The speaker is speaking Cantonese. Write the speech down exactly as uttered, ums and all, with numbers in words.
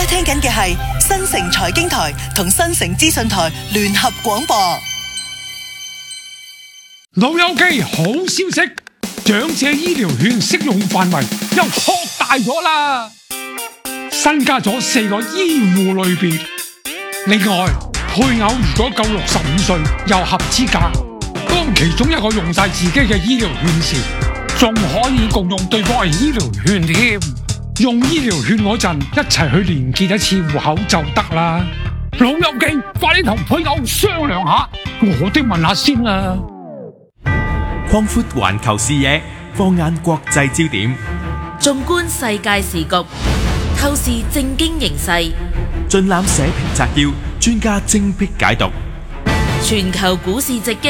家聽緊嘅係新城財經台同新城資訊台聯合廣播。 老友記，好消息，長者醫療券適用範圍又擴大咗啦，新加咗四個醫護類別。另外，配偶如果夠六十五歲又合資格，當其中一個用晒自己嘅醫療券時，仲可以共用對方嘅醫療券添。用醫療券嗰陣，一齊去連結一次戶口就得啦。老友記，快啲同配偶商量下，我都問下先啦。 擴闊環球視野，放眼國際焦點， 縱觀世界時局，透視政經形勢， 盡覽社評摘要，專家精闢解讀。 全球股市直擊，